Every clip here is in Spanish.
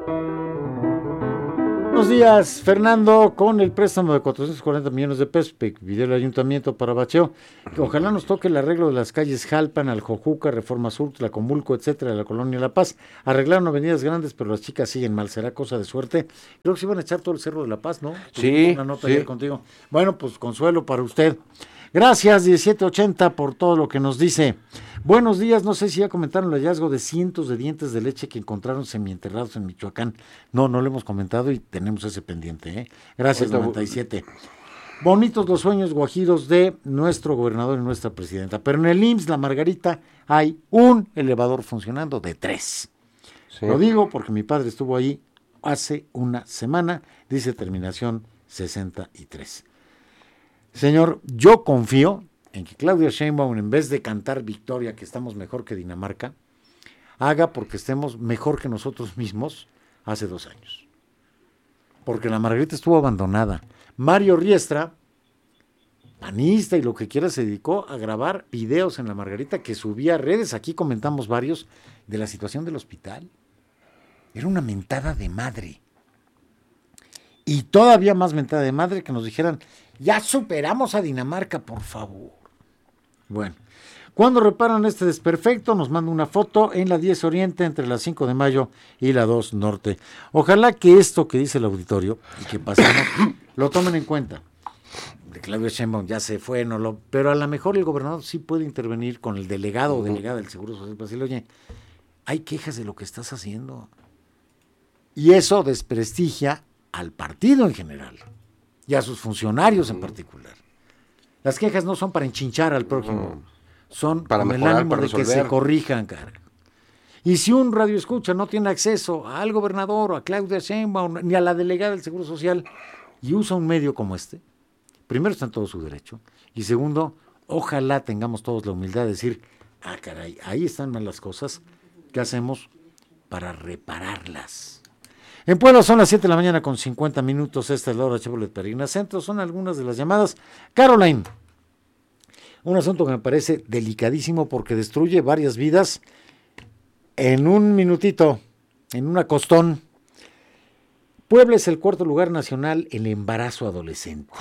Buenos días, Fernando, con el préstamo de 440 millones de pesos que pidió el ayuntamiento para bacheo, que ojalá nos toque el arreglo de las calles Jalpan, Aljojuca, Reforma Sur, Tlacomulco, etcétera, de la colonia La Paz. Arreglaron avenidas grandes, pero las chicas siguen mal, será cosa de suerte. Creo que se iban a echar todo el Cerro de La Paz, ¿no? Tuvimos Sí, una nota ayer sí. contigo. Bueno, pues consuelo para usted. Gracias, 1780, por todo lo que nos dice. Buenos días, no sé si ya comentaron el hallazgo de cientos de dientes de leche que encontraron semienterrados en Michoacán. No, no lo hemos comentado y tenemos ese pendiente, ¿eh? Gracias, Ahorita 97. Bonitos los sueños guajiros de nuestro gobernador y nuestra presidenta. Pero en el IMSS, la Margarita, hay un elevador funcionando de 3. sí. Lo digo porque mi padre estuvo ahí hace una semana, dice terminación 63. Señor, yo confío en que Claudia Sheinbaum, en vez de cantar victoria, que estamos mejor que Dinamarca, haga porque estemos mejor que nosotros mismos hace 2 años. Porque la Margarita estuvo abandonada. Mario Riestra, panista y lo que quiera, se dedicó a grabar videos en la Margarita que subía a redes. Aquí comentamos varios de la situación del hospital. Era una mentada de madre. Y todavía más mentada de madre que nos dijeran, ya superamos a Dinamarca, por favor. Bueno, cuando reparan este desperfecto, nos manda una foto en la 10 Oriente entre la 5 de mayo y la 2 Norte. Ojalá que esto que dice el auditorio y que pasamos lo tomen en cuenta. De Claudio Sheinbaum ya se fue, pero a lo mejor el gobernador sí puede intervenir con el delegado o delegada del Seguro Social para decirle, oye, hay quejas de lo que estás haciendo. Y eso desprestigia al partido en general y a sus funcionarios en particular. Las quejas no son para enchinchar al prójimo, son Para con mejorar, el ánimo para de que resolver. se corrijan, cara. Y si un radio escucha no tiene acceso al gobernador o a Claudia Sheinbaum ni a la delegada del Seguro Social y usa un medio como este, primero está en todo su derecho y segundo, ojalá tengamos todos la humildad de decir, ah caray, ahí están mal las cosas, ¿qué hacemos para repararlas? En Puebla son las 7 de la mañana con 50 minutos, esta es la hora Chevrolet Peregrina Centro, son algunas de las llamadas. Caroline, un asunto que me parece delicadísimo porque destruye varias vidas en un minutito, en un acostón. Puebla es el 4º lugar nacional en embarazo adolescente.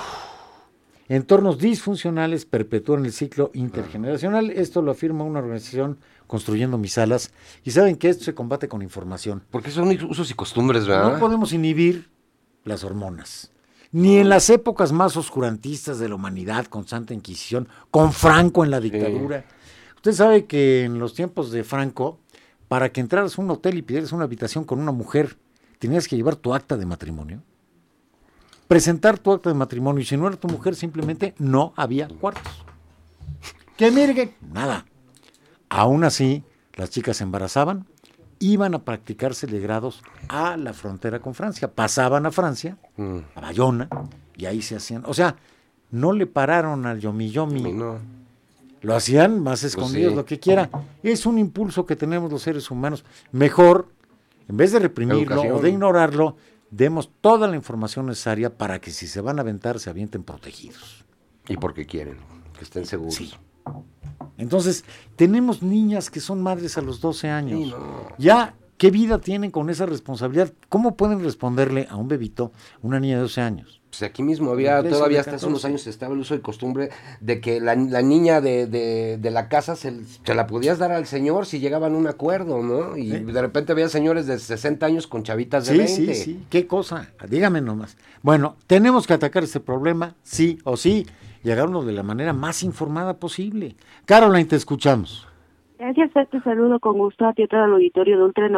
Entornos disfuncionales perpetúan el ciclo intergeneracional. Esto lo afirma una organización, Construyendo Mis Alas. Y saben que esto se combate con información. Porque son usos y costumbres, No ¿verdad? podemos inhibir las hormonas. Ni en las épocas más oscurantistas de la humanidad, con Santa Inquisición, con Franco en la dictadura. Usted sabe que en los tiempos de Franco, para que entraras a un hotel y pidieras una habitación con una mujer, tenías que llevar tu acta de matrimonio, presentar tu acta de matrimonio, y si no era tu mujer, simplemente no había cuartos. ¿Qué mirgue? Nada. Aún así, las chicas se embarazaban, iban a practicarse legrados a la frontera con Francia. Pasaban a Francia, a Bayona, y ahí se hacían. O sea, no le pararon al yomi-yomi. No. Lo hacían más escondidos, sí. lo que quiera. Es un impulso que tenemos los seres humanos. Mejor, en vez de reprimirlo Educación. o de ignorarlo, demos toda la información necesaria para que si se van a aventar, se avienten protegidos. Y porque quieren, que estén seguros. Sí. Entonces, tenemos niñas que son madres a los 12 años. Sí, no. Ya, ¿qué vida tienen con esa responsabilidad? ¿Cómo pueden responderle a un bebito, una niña de 12 años? Pues aquí mismo había, Iglesia todavía de hasta hace 14. unos años estaba el uso de costumbre de que la niña de la casa se la podías dar al señor si llegaban a un acuerdo, ¿no? Y de repente había señores de 60 años con chavitas de 20. Sí, qué cosa, dígame nomás. Bueno, tenemos que atacar este problema, sí o sí, y hagámoslo de la manera más informada posible. Caroline, te escuchamos. Gracias, te saludo con gusto a ti, todo el auditorio de Ultra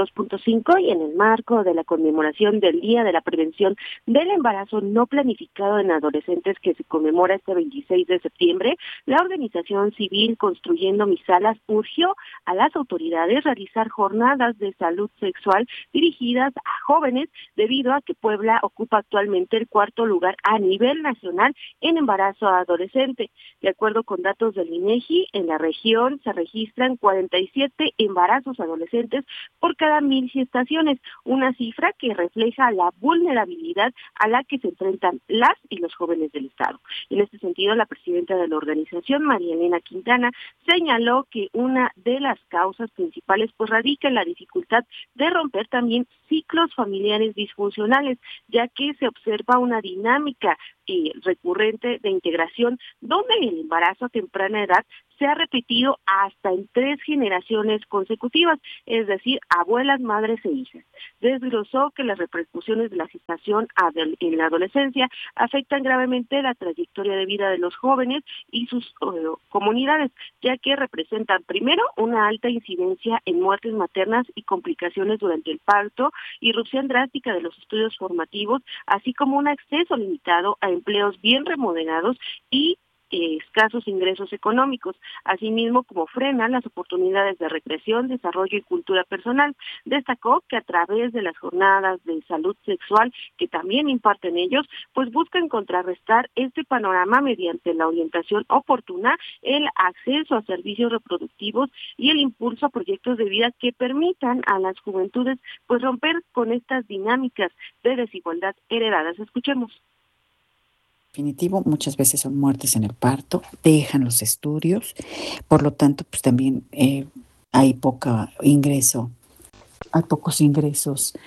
92.5 y en el marco de la conmemoración del Día de la Prevención del Embarazo No Planificado en Adolescentes que se conmemora este 26 de septiembre, la organización civil Construyendo Mis Alas urgió a las autoridades realizar jornadas de salud sexual dirigidas a jóvenes debido a que Puebla ocupa actualmente el 4º lugar a nivel nacional en embarazo adolescente. De acuerdo con datos del INEGI, en la región se registra registran 47 embarazos adolescentes por cada 1,000 gestaciones, una cifra que refleja la vulnerabilidad a la que se enfrentan las y los jóvenes del Estado. En este sentido, la presidenta de la organización, María Elena Quintana, señaló que una de las causas principales pues radica en la dificultad de romper también ciclos familiares disfuncionales, ya que se observa una dinámica recurrente de integración donde el embarazo a temprana edad se ha repetido hasta en 3 generaciones consecutivas, es decir, abuelas, madres e hijas. Desglosó que las repercusiones de la gestación en la adolescencia afectan gravemente la trayectoria de vida de los jóvenes y sus comunidades, ya que representan primero una alta incidencia en muertes maternas y complicaciones durante el parto, irrupción drástica de los estudios formativos, así como un acceso limitado a empleos bien remunerados y escasos ingresos económicos, asimismo como frenan las oportunidades de recreación, desarrollo y cultura personal. Destacó que a través de las jornadas de salud sexual que también imparten ellos, pues buscan contrarrestar este panorama mediante la orientación oportuna, el acceso a servicios reproductivos y el impulso a proyectos de vida que permitan a las juventudes pues romper con estas dinámicas de desigualdad heredadas. Escuchemos. Definitivo, muchas veces son muertes en el parto, dejan los estudios, por lo tanto, pues también hay pocos ingresos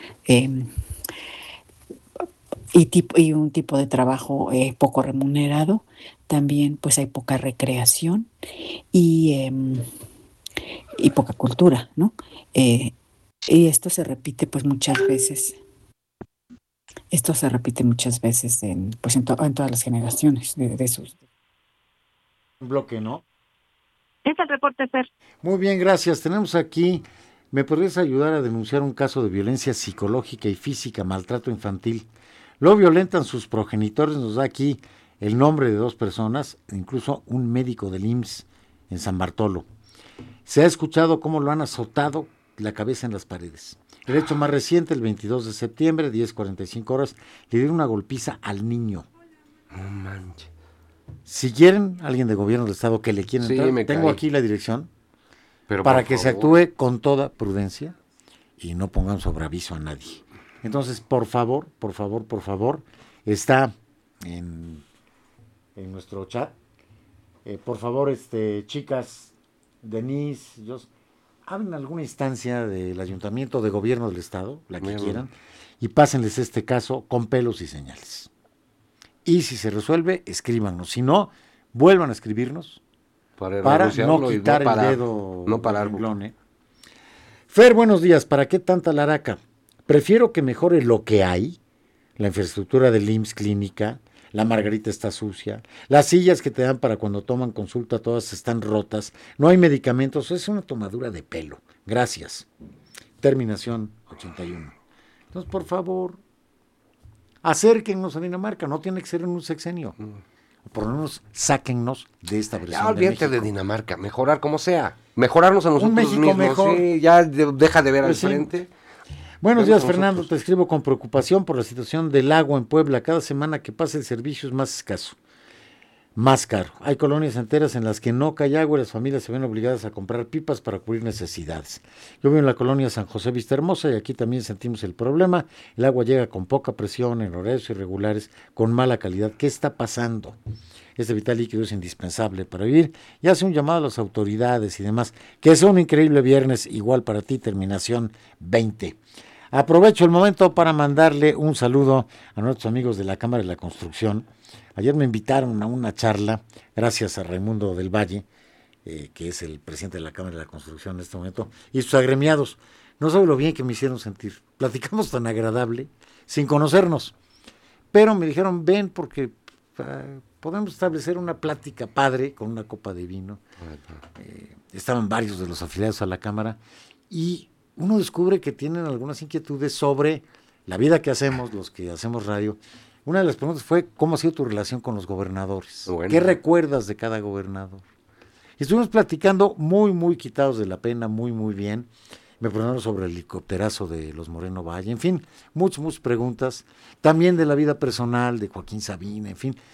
y un tipo de trabajo poco remunerado. También, pues hay poca recreación y poca cultura, ¿no? Y esto se repite, pues muchas veces. Esto se repite muchas veces en todas las generaciones de esos. Un bloque, ¿no? Es el reporte, Fer. Muy bien, gracias. Tenemos aquí, ¿me podrías ayudar a denunciar un caso de violencia psicológica y física, maltrato infantil? Lo violentan sus progenitores, nos da aquí el nombre de 2 personas, incluso un médico del IMSS en San Bartolo. Se ha escuchado cómo lo han azotado la cabeza en las paredes. El hecho más reciente, el 22 de septiembre, 10:45 horas, le dieron una golpiza al niño. No manches. Si quieren, alguien de gobierno del Estado que le quiera entrar, tengo aquí la dirección, pero para que se actúe con toda prudencia y no pongan sobre aviso a nadie. Entonces, por favor, está en nuestro chat. Por favor, chicas, Denise, hablen alguna instancia del ayuntamiento, de gobierno del Estado, la que quieran, y pásenles este caso con pelos y señales. Y si se resuelve, escríbanos. Si no, vuelvan a escribirnos para no quitar el dedo del renglón. Fer, buenos días. ¿Para qué tanta laraca? Prefiero que mejore lo que hay, la infraestructura del IMSS clínica. La margarita está sucia, las sillas que te dan para cuando toman consulta todas están rotas, no hay medicamentos, es una tomadura de pelo. Gracias. Terminación 81. Entonces, por favor, acérquennos a Dinamarca, no tiene que ser en un sexenio. Por lo menos sáquennos de esta versión. Ya olvídate de Dinamarca, mejorar como sea, mejorarnos a nosotros México mismos. Mejor. Sí, ya deja de ver al frente. Buenos días, Fernando. Te escribo con preocupación por la situación del agua en Puebla. Cada semana que pasa el servicio es más escaso, más caro. Hay colonias enteras en las que no cae agua y las familias se ven obligadas a comprar pipas para cubrir necesidades. Yo vivo en la colonia San José Vista Hermosa y aquí también sentimos el problema. El agua llega con poca presión, en horarios irregulares, con mala calidad. ¿Qué está pasando? Este vital líquido es indispensable para vivir y hace un llamado a las autoridades y demás. Que sea un increíble viernes, igual para ti, terminación 20. Aprovecho el momento para mandarle un saludo a nuestros amigos de la Cámara de la Construcción. Ayer me invitaron a una charla, gracias a Raimundo del Valle, que es el presidente de la Cámara de la Construcción en este momento, y sus agremiados. No sabe lo bien que me hicieron sentir. Platicamos tan agradable, sin conocernos. Pero me dijeron, ven porque podemos establecer una plática padre con una copa de vino. Estaban varios de los afiliados a la Cámara y uno descubre que tienen algunas inquietudes sobre la vida que hacemos, los que hacemos radio. Una de las preguntas fue, ¿cómo ha sido tu relación con los gobernadores? Bueno. ¿Qué recuerdas de cada gobernador? Y estuvimos platicando muy quitados de la pena, muy bien. Me preguntaron sobre el helicópterazo de los Moreno Valle, en fin, muchas preguntas. También de la vida personal de Joaquín Sabina, en fin.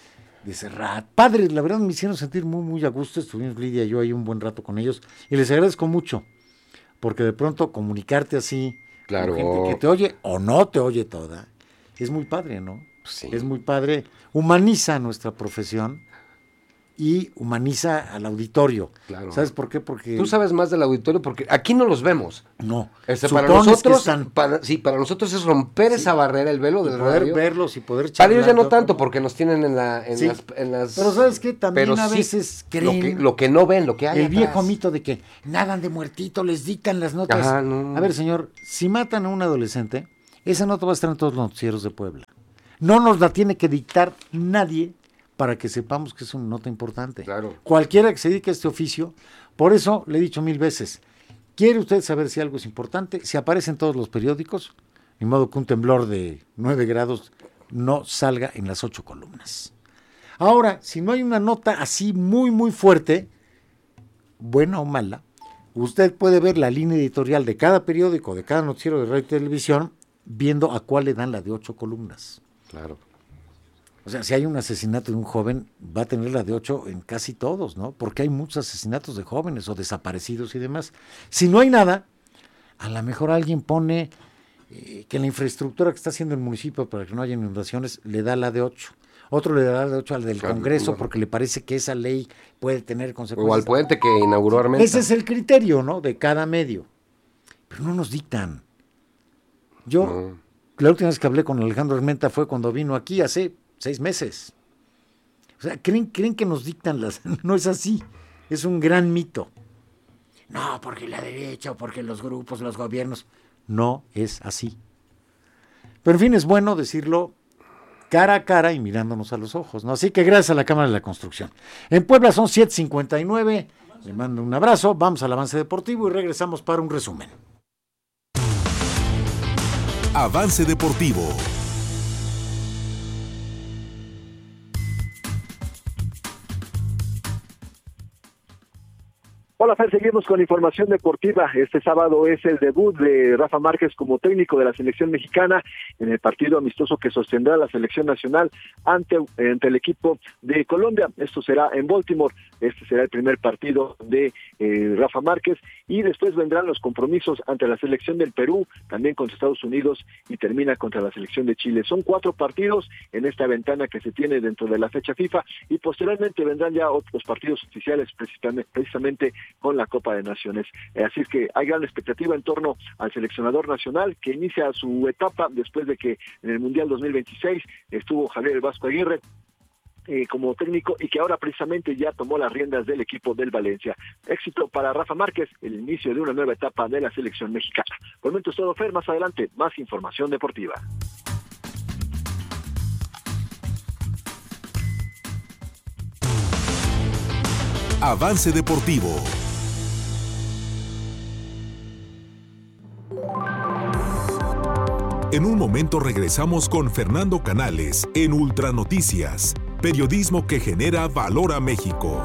de Serrat. Padres, la verdad me hicieron sentir muy, muy a gusto. Estuvimos Lidia y yo ahí un buen rato con ellos. Y les agradezco mucho, porque de pronto comunicarte así, claro, con gente que te oye o no te oye toda, es muy padre, ¿no? Sí. Es muy padre. Humaniza nuestra profesión y humaniza al auditorio. Claro. ¿Sabes por qué? Porque Tú sabes más del auditorio porque aquí no los vemos. no. Para nosotros, para nosotros es romper esa barrera, el velo del poder radio. verlos y poder Para ellos ya no charlar, tanto, porque nos tienen en las... Pero ¿sabes qué? También pero a sí, veces creen lo que no ven, lo que hay el atrás. viejo mito de que nadan de muertito, les dictan las notas. Ajá, no. A ver, señor, si matan a un adolescente, esa nota va a estar en todos los noticieros de Puebla. No nos la tiene que dictar nadie para que sepamos que es una nota importante. Claro. Cualquiera que se dedique a este oficio, por eso le he dicho 1000 veces, ¿quiere usted saber si algo es importante? Si aparece en todos los periódicos, de modo que un temblor de 9 grados no salga en las 8 columnas. Ahora, si no hay una nota así muy, muy fuerte, buena o mala, usted puede ver la línea editorial de cada periódico, de cada noticiero de radio y televisión, viendo a cuál le dan la de 8 columnas. Claro. O sea, si hay un asesinato de un joven, va a tener la de 8 en casi todos, ¿no? Porque hay muchos asesinatos de jóvenes o desaparecidos y demás. Si no hay nada, a lo mejor alguien pone que la infraestructura que está haciendo el municipio para que no haya inundaciones le da la de 8. Otro le da la de 8 al del Congreso porque le parece que esa ley puede tener consecuencias. O al puente que inauguró Armenta. Ese es el criterio, ¿no? De cada medio. Pero no nos dictan. Yo, la última vez que hablé con Alejandro Armenta fue cuando vino aquí hace 6 meses. O sea, creen que nos dictan las... No es así. Es un gran mito. No, porque la derecha o porque los grupos, los gobiernos. No es así. Pero en fin, es bueno decirlo cara a cara y mirándonos a los ojos, ¿no? Así que gracias a la Cámara de la Construcción. En Puebla son 7:59. Le mando un abrazo. Vamos al avance deportivo y regresamos para un resumen. Avance deportivo. Hola, Fer, seguimos con información deportiva. Este sábado es el debut de Rafa Márquez como técnico de la selección mexicana en el partido amistoso que sostendrá la selección nacional ante el equipo de Colombia. Esto será en Baltimore. Este será el primer partido de Rafa Márquez y después vendrán los compromisos ante la selección del Perú, también contra Estados Unidos y termina contra la selección de Chile. Son 4 partidos en esta ventana que se tiene dentro de la fecha FIFA y posteriormente vendrán ya otros partidos oficiales precisamente con la Copa de Naciones. Así es que hay gran expectativa en torno al seleccionador nacional que inicia su etapa después de que en el Mundial 2026 estuvo Javier El Vasco Aguirre como técnico y que ahora precisamente ya tomó las riendas del equipo del Valencia. Éxito para Rafa Márquez, el inicio de una nueva etapa de la selección mexicana. Por el momento es todo, Fer, más adelante, más información deportiva. Avance deportivo. En un momento regresamos con Fernando Canales en Ultra Noticias, periodismo que genera valor a México.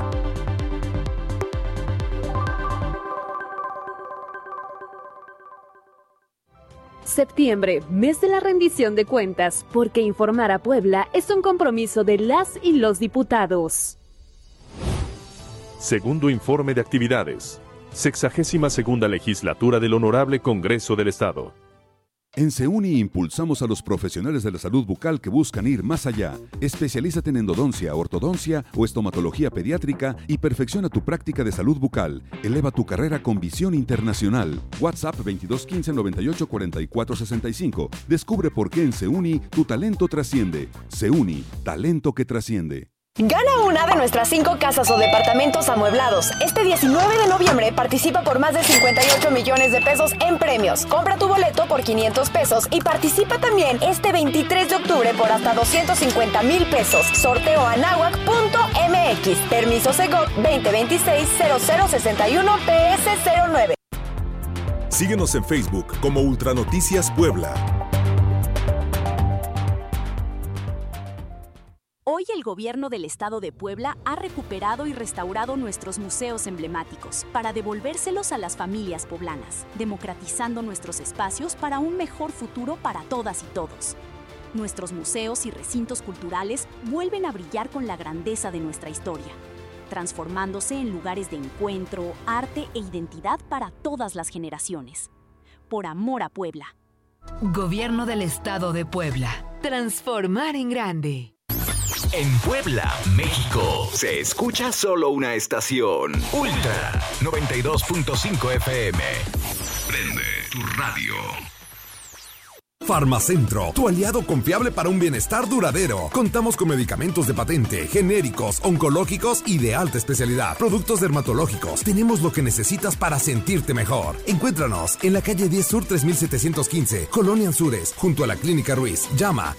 Septiembre, mes de la rendición de cuentas, porque informar a Puebla es un compromiso de las y los diputados. Segundo informe de actividades. 62ª Legislatura del Honorable Congreso del Estado. En CEUNI impulsamos a los profesionales de la salud bucal que buscan ir más allá. Especialízate en endodoncia, ortodoncia o estomatología pediátrica y perfecciona tu práctica de salud bucal. Eleva tu carrera con visión internacional. WhatsApp 2215 98 44 65. Descubre por qué en CEUNI tu talento trasciende. CEUNI, talento que trasciende. Gana una de nuestras 5 casas o departamentos amueblados. Este 19 de noviembre participa por más de 58 millones de pesos en premios. Compra tu boleto por 500 pesos y participa también este 23 de octubre por hasta 250,000 pesos. Sorteo anahuac.mx. Permiso Segov 2026-0061 PS09. Síguenos en Facebook como Ultranoticias Puebla. Hoy el gobierno del estado de Puebla ha recuperado y restaurado nuestros museos emblemáticos para devolvérselos a las familias poblanas, democratizando nuestros espacios para un mejor futuro para todas y todos. Nuestros museos y recintos culturales vuelven a brillar con la grandeza de nuestra historia, transformándose en lugares de encuentro, arte e identidad para todas las generaciones. Por amor a Puebla. Gobierno del Estado de Puebla. Transformar en grande. En Puebla, México, se escucha solo una estación. Ultra 92.5 FM. Prende tu radio. Farmacentro, tu aliado confiable para un bienestar duradero. Contamos con medicamentos de patente, genéricos, oncológicos y de alta especialidad. Productos dermatológicos. Tenemos lo que necesitas para sentirte mejor. Encuéntranos en la calle 10 Sur 3715, Colonia Anzures, junto a la Clínica Ruiz. Llama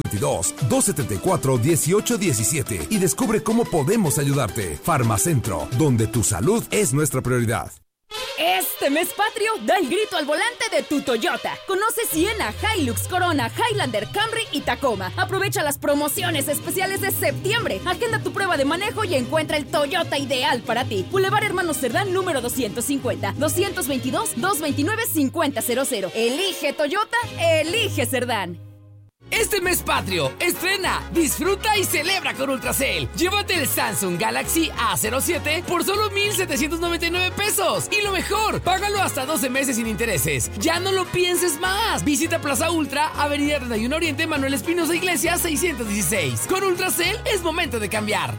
222-274-1817 y descubre cómo podemos ayudarte. Farmacentro, donde tu salud es nuestra prioridad. Este mes patrio, da el grito al volante de tu Toyota. Conoce Siena, Hilux, Corona, Highlander, Camry y Tacoma. Aprovecha las promociones especiales de septiembre. Agenda tu prueba de manejo y encuentra el Toyota ideal para ti. Boulevard Hermanos Cerdán, número 250, 222-229-5000. Elige Toyota, elige Cerdán. Este mes patrio, estrena, disfruta y celebra con Ultracel. Llévate el Samsung Galaxy A07 por solo 1,799 pesos. Y lo mejor, págalo hasta 12 meses sin intereses. Ya no lo pienses más. Visita Plaza Ultra, Avenida 31 Oriente, Manuel Espinosa Iglesias, 616. Con Ultracel es momento de cambiar.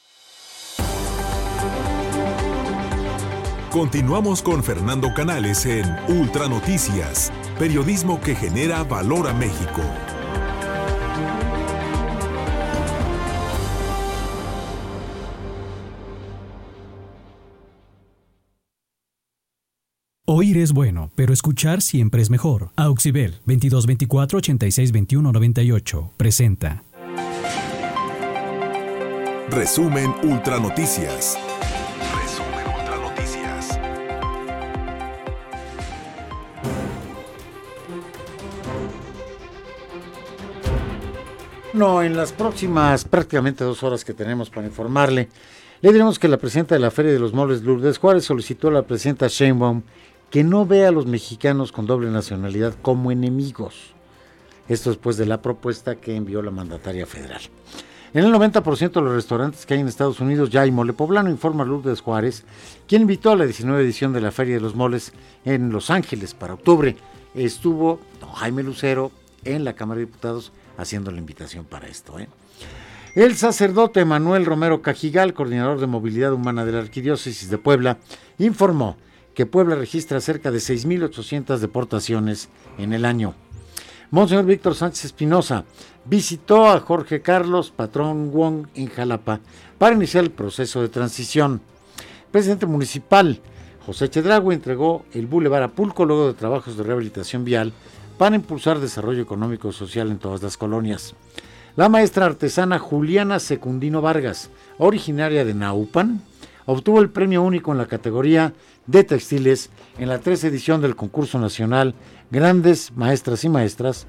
Continuamos con Fernando Canales en Ultra Noticias, periodismo que genera valor a México. Oír es bueno, pero escuchar siempre es mejor. Auxibel 2224-862198 presenta Resumen Ultra Noticias. No, en las próximas prácticamente 2 horas que tenemos para informarle, le diremos que la presidenta de la Feria de los Moles, Lourdes Juárez, solicitó a la presidenta Sheinbaum que no vea a los mexicanos con doble nacionalidad como enemigos. Esto después de la propuesta que envió la mandataria federal. En el 90% de los restaurantes que hay en Estados Unidos ya hay mole poblano, informa Lourdes Juárez, quien invitó a la 19 edición de la Feria de los Moles en Los Ángeles para octubre. Estuvo don Jaime Lucero en la Cámara de Diputados haciendo la invitación para esto. El sacerdote Manuel Romero Cajigal, coordinador de movilidad humana de la Arquidiócesis de Puebla, informó que Puebla registra cerca de 6,800 deportaciones en el año. Monseñor Víctor Sánchez Espinosa visitó a Jorge Carlos Patrón Wong en Jalapa para iniciar el proceso de transición. El presidente municipal José Chedraui entregó el Boulevard Apulco luego de trabajos de rehabilitación vial para impulsar desarrollo económico y social en todas las colonias. La maestra artesana Juliana Secundino Vargas, originaria de Naupan, obtuvo el premio único en la categoría de textiles en la 13ª edición del concurso nacional Grandes Maestras y Maestros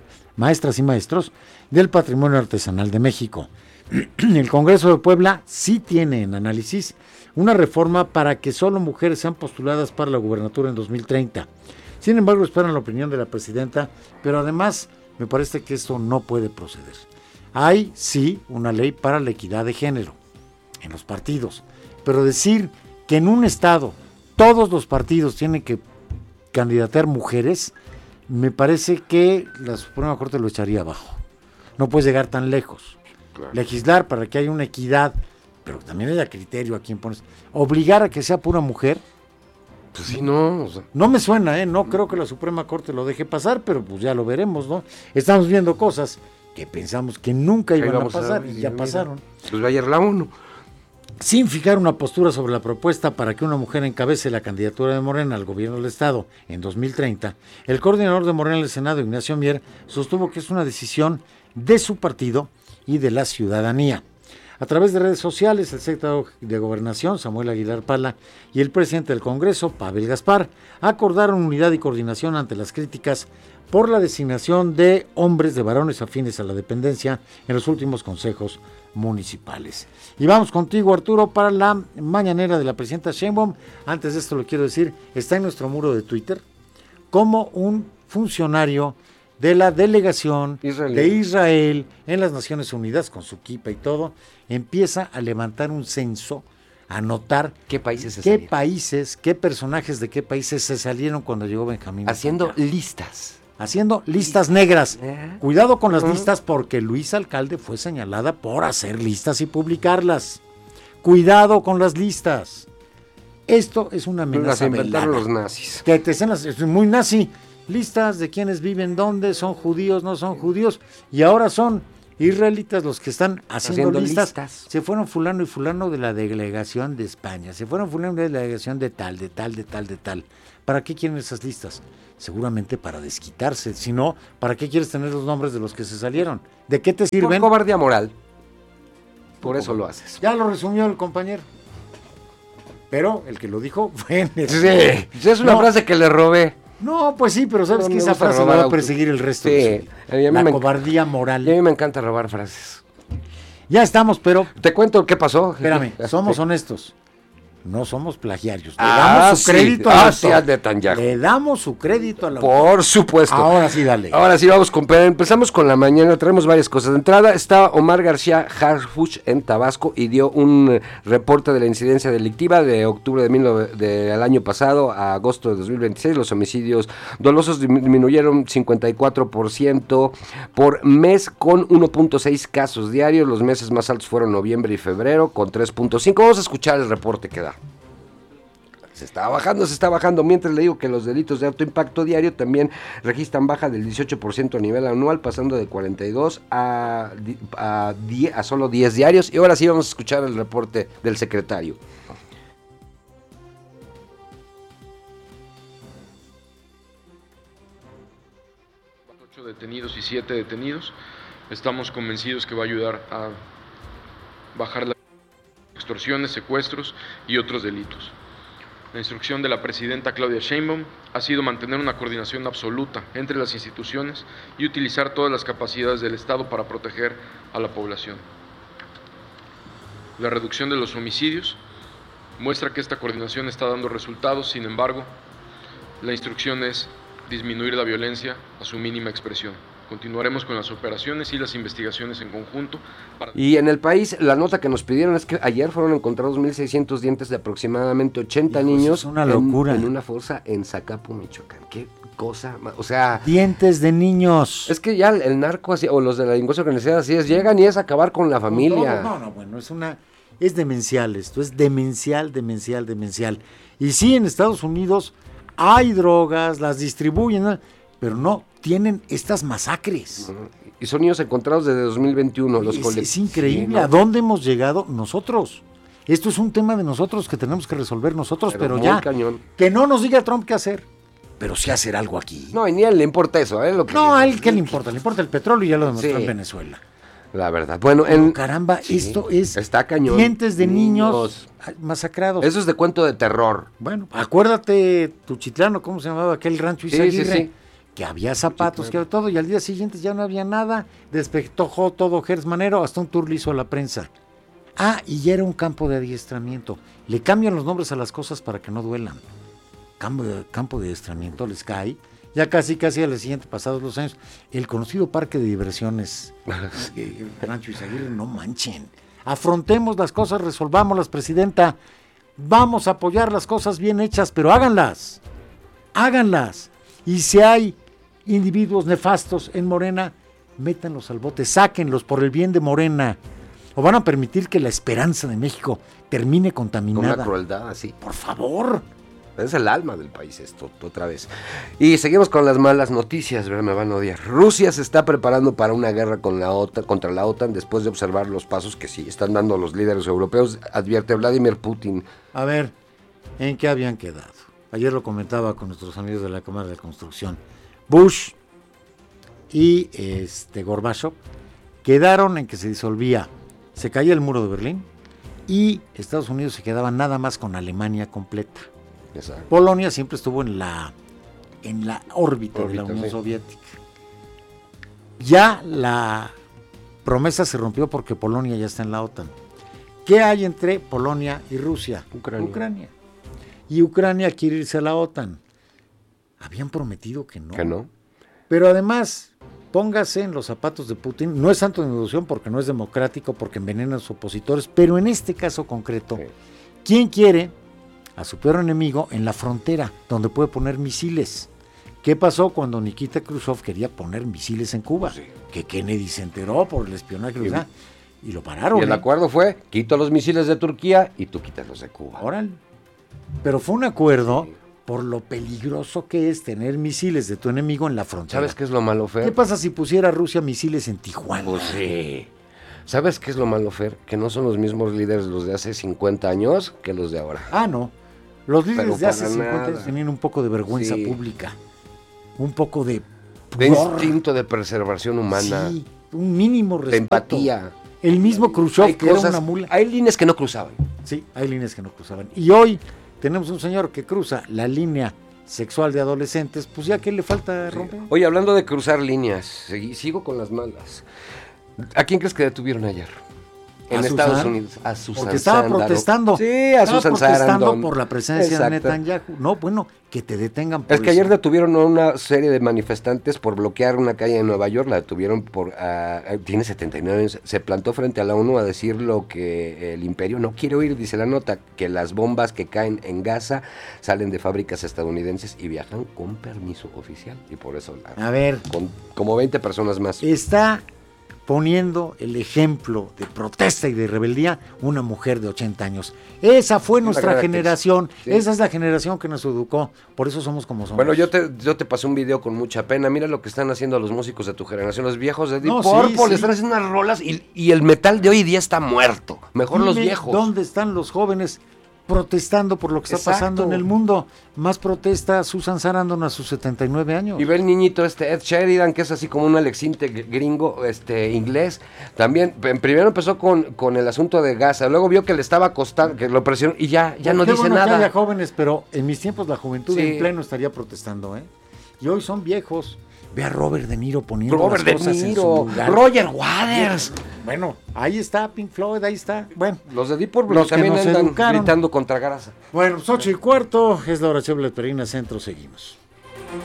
del Patrimonio Artesanal de México. El Congreso de Puebla sí tiene en análisis una reforma para que solo mujeres sean postuladas para la gubernatura en 2030. Sin embargo, esperan la opinión de la presidenta, pero además me parece que esto no puede proceder. Hay sí una ley para la equidad de género en los partidos, pero decir que en un estado todos los partidos tienen que candidatear mujeres, me parece que la Suprema Corte lo echaría abajo. No puedes llegar tan lejos. Claro. Legislar para que haya una equidad, pero también haya criterio a quien pones. Obligar a que sea pura mujer, pues sí, no. O sea, no me suena, no creo que la Suprema Corte lo deje pasar, pero pues ya lo veremos, ¿no? Estamos viendo cosas que pensamos que nunca iban a pasar y ya pasaron. Pues va ayer la ONU. Sin fijar una postura sobre la propuesta para que una mujer encabece la candidatura de Morena al gobierno del Estado en 2030, el coordinador de Morena en el Senado, Ignacio Mier, sostuvo que es una decisión de su partido y de la ciudadanía. A través de redes sociales, el secretario de Gobernación, Samuel Aguilar Pala, y el presidente del Congreso, Pavel Gaspar, acordaron unidad y coordinación ante las críticas por la designación de hombres de varones afines a la dependencia en los últimos consejos municipales. Y vamos contigo, Arturo, para la mañanera de la presidenta Sheinbaum. Antes de esto lo quiero decir, está en nuestro muro de Twitter como un funcionario de la delegación Israelí de Israel en las Naciones Unidas, con su kipa y todo, empieza a levantar un censo, a notar qué países qué personajes de qué países se salieron cuando llegó Benjamín. Haciendo listas. Haciendo listas negras. Cuidado con las listas, porque Luisa Alcalde fue señalada por hacer listas y publicarlas. Cuidado con las listas. Esto es una amenaza. Las inventaron los nazis. Que es muy nazi. Listas de quienes viven dónde, son judíos, no son judíos, y ahora son israelitas los que están haciendo listas. Se fueron fulano y fulano de la delegación de España, se fueron fulano de la delegación de tal. ¿Para qué quieren esas listas? Seguramente para desquitarse. Si no, ¿para qué quieres tener los nombres de los que se salieron? ¿De qué te sirven? Por cobardía moral. Por eso lo haces. Ya lo resumió el compañero. Pero el que lo dijo fue... Sí, es una frase que le robé. No, pues sí, pero sabes que esa frase va a perseguir el resto. Sí, la cobardía moral. Y a mí me encanta robar frases. Ya estamos, pero... Te cuento qué pasó. Espérame, somos honestos. No somos plagiarios. Le damos su crédito al autor. Le damos su crédito al autor. Por supuesto. Ahora sí, dale. Ahora sí, empezamos con la mañana. Traemos varias cosas. De entrada está Omar García Harfuch en Tabasco y dio un reporte de la incidencia delictiva de octubre del año pasado a agosto de 2026. Los homicidios dolosos disminuyeron 54% por mes, con 1.6 casos diarios. Los meses más altos fueron noviembre y febrero, con 3.5. Vamos a escuchar el reporte que da. Se está bajando, mientras le digo que los delitos de alto impacto diario también registran baja del 18% a nivel anual, pasando de 42 a solo 10 diarios. Y ahora sí vamos a escuchar el reporte del secretario. 8 detenidos y 7 detenidos. Estamos convencidos que va a ayudar a bajar las extorsiones, secuestros y otros delitos. La instrucción de la presidenta Claudia Sheinbaum ha sido mantener una coordinación absoluta entre las instituciones y utilizar todas las capacidades del Estado para proteger a la población. La reducción de los homicidios muestra que esta coordinación está dando resultados. Sin embargo, la instrucción es disminuir la violencia a su mínima expresión. Continuaremos con las operaciones y las investigaciones en conjunto. Y en el país, la nota que nos pidieron es que ayer fueron encontrados 1.600 dientes de aproximadamente 80 niños. Es una locura. En una fosa en Zacapu, Michoacán. Qué cosa, o sea... Dientes de niños. Es que ya el narco, así, o los de la delincuencia organizada, así es, llegan y es acabar con la familia. Bueno, es demencial esto, es demencial. Y sí, en Estados Unidos hay drogas, las distribuyen, ¿no? Pero no tienen estas masacres. Y son niños encontrados desde 2021. Es increíble. Sí, ¿no? ¿A dónde hemos llegado nosotros? Esto es un tema de nosotros que tenemos que resolver nosotros, pero ya. Cañón. Que no nos diga Trump qué hacer, pero sí hacer algo aquí. No, y ni a él le importa eso. No, a él qué le importa. Le importa el petróleo y ya lo demostró en Venezuela. La verdad. Bueno, caramba, esto es... Está cañón. Dientes de niños masacrados. Eso es de cuento de terror. Bueno, acuérdate, Tuchitlano, ¿cómo se llamaba aquel rancho Izaguirre? Sí. Que había zapatos, que había todo, y al día siguiente ya no había nada, despejó todo Gers Manero, hasta un tour le hizo a la prensa. Y ya era un campo de adiestramiento. Le cambian los nombres a las cosas para que no duelan. Campo de adiestramiento les cae. Ya casi al siguiente, pasados los años, el conocido parque de diversiones, Rancho Izaguirre, no manchen. Afrontemos las cosas, resolvámoslas, presidenta. Vamos a apoyar las cosas bien hechas, pero háganlas. Y si hay individuos nefastos en Morena, métanlos al bote, sáquenlos por el bien de Morena. O van a permitir que la esperanza de México termine contaminada. Con una crueldad así. Por favor. Es el alma del país esto, otra vez. Y seguimos con las malas noticias, ¿verdad? Me van a odiar. Rusia se está preparando para una guerra contra la OTAN después de observar los pasos que sí están dando los líderes europeos, advierte Vladimir Putin. A ver, ¿en qué habían quedado? Ayer lo comentaba con nuestros amigos de la Cámara de Construcción. Bush y Gorbachev quedaron en que se disolvía, se caía el muro de Berlín y Estados Unidos se quedaba nada más con Alemania completa. Exacto. Polonia siempre estuvo en la órbita de la Unión Soviética. Ya la promesa se rompió porque Polonia ya está en la OTAN. ¿Qué hay entre Polonia y Rusia? Ucrania. Y Ucrania quiere irse a la OTAN. Habían prometido que no. Pero además, póngase en los zapatos de Putin. No es santo de devoción porque no es democrático, porque envenena a sus opositores, pero en este caso concreto, ¿quién quiere a su peor enemigo en la frontera, donde puede poner misiles? ¿Qué pasó cuando Nikita Khrushchev quería poner misiles en Cuba? Sí. Que Kennedy se enteró por el espionaje y lo pararon. Y el acuerdo fue, quito los misiles de Turquía y tú quitas los de Cuba. Órale. Pero fue un acuerdo por lo peligroso que es tener misiles de tu enemigo en la frontera. ¿Sabes qué es lo malo, Fer? ¿Qué pasa si pusiera Rusia misiles en Tijuana? Pues sí. ¿Sabes qué es lo malo, Fer? Que no son los mismos líderes los de hace 50 años que los de ahora. Ah, no. Los líderes de hace 50 años tenían un poco de vergüenza pública. Un poco de instinto de preservación humana. Sí, un mínimo respeto. De empatía. El mismo Khrushchev, que era una mula. Hay líneas que no cruzaban. Sí, hay líneas que no cruzaban. Y hoy tenemos un señor que cruza la línea sexual de adolescentes, pues ya que le falta romper. Oye, hablando de cruzar líneas, sigo con las malas. ¿A quién crees que detuvieron ayer? En Estados Unidos, a Susan porque estaba Sarandon. Protestando. Sí, a Susan Sarandon. Por la presencia de Netanyahu. No, bueno, que te detengan por Es que ayer detuvieron a una serie de manifestantes por bloquear una calle en Nueva York. La detuvieron por... tiene 79 años. Se plantó frente a la ONU a decir lo que el imperio no quiere oír. Dice la nota, que las bombas que caen en Gaza salen de fábricas estadounidenses y viajan con permiso oficial. Y por eso... A ver. Con como 20 personas más. Está poniendo el ejemplo de protesta y de rebeldía una mujer de 80 años. Esa fue nuestra generación, esa es la generación que nos educó, por eso somos como somos. Bueno, yo te pasé un video con mucha pena, mira lo que están haciendo los músicos de tu generación, los viejos de Deep Purple, le están haciendo unas rolas y el metal de hoy día está muerto, mejor los viejos. ¿Dónde están los jóvenes protestando por lo que está pasando en el mundo? Más protesta Susan Sarandon a sus 79 años. Y ve el niñito Ed Sheridan, que es así como un Alexinte gringo, inglés. También, primero empezó con el asunto de Gaza, luego vio que le estaba costando, que lo presionó y ya no dice nada. Que haya jóvenes, pero en mis tiempos la juventud en pleno estaría protestando, Y hoy son viejos. Ve a Robert De Niro poniendo las cosas en su lugar. Roger Waters. Bueno, ahí está Pink Floyd, ahí está. Bueno, los de Deep Purple también andan gritando contra Gaza. Bueno, 8:15, es la hora Chevrolet Perina Centro, seguimos.